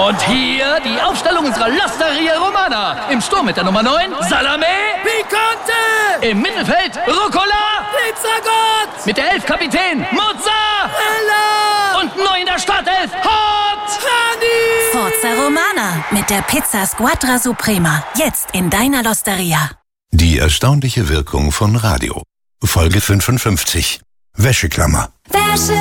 Und hier die Aufstellung unserer L'Osteria Romana. Im Sturm mit der Nummer 9, Salame Picante. Im Mittelfeld, Rucola Pizzagott. Mit der 11 Kapitän, Mozzarella. Und neu in der Startelf, Hot Honey. Forza Romana mit der Pizza Squadra Suprema. Jetzt in deiner L'Osteria. Die erstaunliche Wirkung von Radio. Folge 55. Wäscheklammer. Wäsche